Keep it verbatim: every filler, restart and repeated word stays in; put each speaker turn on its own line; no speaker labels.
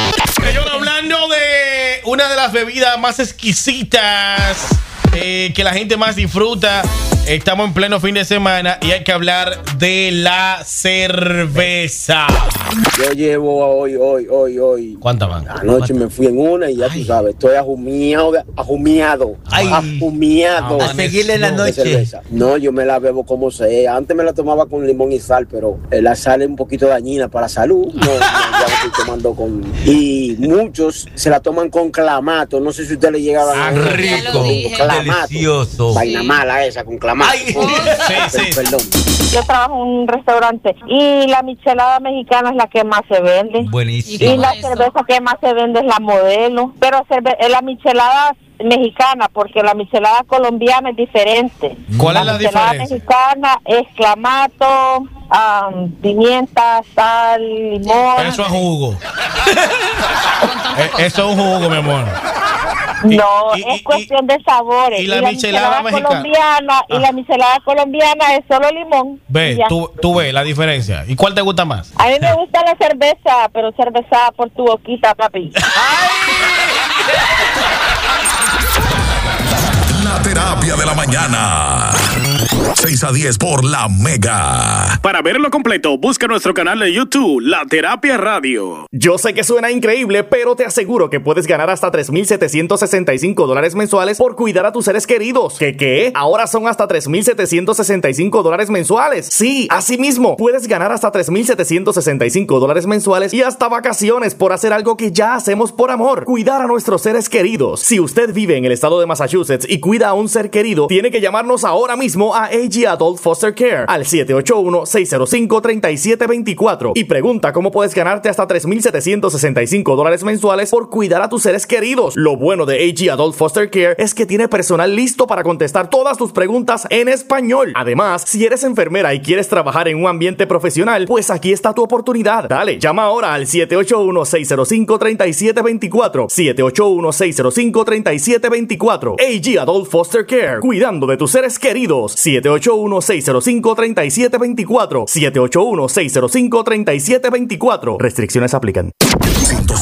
Señor, hablando de una de las bebidas más exquisitas eh, que la gente más disfruta, estamos en pleno fin de semana y hay que hablar de la cerveza.
Yo llevo hoy, hoy, hoy, hoy.
¿Cuántas van?
Anoche me fui en una y ya
Ay.
tú sabes, estoy ajumiado, ajumiado,
Ay.
ajumiado.
A seguirle
la
de cerveza. No, yo me la bebo como sea. Antes me la tomaba con limón y sal, pero eh, la sal es un poquito dañina para la salud. No, no, ya la estoy tomando con... Y muchos se la toman con clamato. No sé si usted le llegaban
Ah,
a...
rico,
Clamato.
delicioso.
Vaina
Sí.
mala esa, con clamato.
Ay.
Oh,
Sí,
per-
sí.
Perdón.
Yo trabajo en un restaurante y la michelada mexicana es la que más se vende.
Buenísimo.
Y la cerveza que más se vende es la Modelo. Pero cerve- eh, la michelada mexicana, porque la michelada colombiana es diferente.
¿Cuál es la
michelada
diferencia?
mexicana es clamato, um, pimienta, sal, limón.
Eso es jugo. Eh, Eso es un jugo, mi amor.
No,
y-
es
y-
cuestión de sabores.
y la michelada mexicana.
colombiana
Ah.
y la michelada colombiana es solo limón. y
Ve,
ya.
tú, tú ves la diferencia. ¿Y cuál te gusta más?
A mí me gusta la cerveza, pero cerveza por tu boquita, papi.
La terapia de la mañana. seis a diez por La Mega.
Para verlo completo, busca nuestro canal de YouTube, La Terapia Radio.
Yo sé que suena increíble, pero te aseguro que puedes ganar hasta tres mil setecientos sesenta y cinco dólares mensuales por cuidar a tus seres queridos. ¿Qué qué? Ahora son hasta tres mil setecientos sesenta y cinco dólares mensuales. Sí, así mismo, puedes ganar hasta tres mil setecientos sesenta y cinco dólares mensuales y hasta vacaciones por hacer algo que ya hacemos por amor: cuidar a nuestros seres queridos. Si usted vive en el estado de Massachusetts y cuida a un ser querido, tiene que llamarnos ahora mismo a A G Adult Foster Care al siete ocho uno, seis cero cinco, tres siete dos cuatro y pregunta cómo puedes ganarte hasta tres mil setecientos sesenta y cinco dólares mensuales por cuidar a tus seres queridos. Lo bueno de A G Adult Foster Care es que tiene personal listo para contestar todas tus preguntas en español. Además, si eres enfermera y quieres trabajar en un ambiente profesional, pues aquí está tu oportunidad. Dale, llama ahora al siete ocho uno, seis cero cinco, tres siete dos cuatro, siete ocho uno, seis cero cinco, tres siete dos cuatro. A G Adult Foster Care, cuidando de tus seres queridos. siete ocho uno, seis cero cinco, tres siete dos cuatro, siete ocho uno, seis cero cinco, tres siete dos cuatro. Restricciones aplican.